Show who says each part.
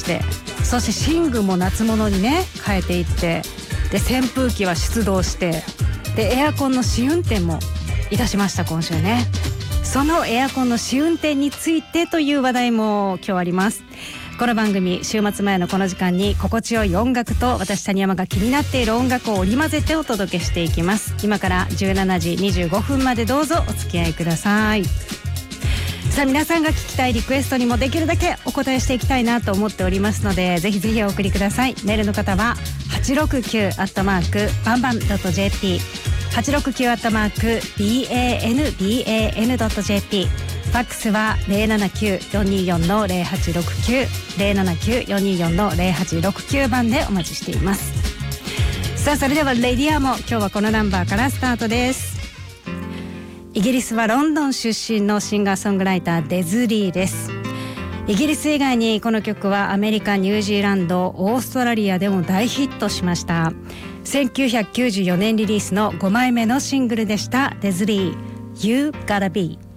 Speaker 1: 、そして寝具も夏物にね変えていって、で扇風機は出動して、でエアコンの試運転もいたしました今週ね。そのエアコンの試運転についてという話題も今日あります。この番組週末前のこの時間に心地よい音楽と私谷山が気になっている音楽を織り交ぜてお届けしていきます。今から17時25分までどうぞお付き合いください。さあ皆さんが聞きたいリクエストにもできるだけお答えしていきたいなと思っておりますので、ぜひぜひお送りください。メールの方は 869@banban.jp 869@banban.jp、 ファックスは 079-424-0869 079-424-0869 番でお待ちしています。さあそれではレディアも今日はこのナンバーからスタートです。イギリスはロンドン出身のシンガーソングライターデズリーです。イギリス以外にこの曲はアメリカ、ニュージーランド、オーストラリアでも大ヒットしました。1994年リリースの5枚目のシングルでした。デズリー You Gotta Be。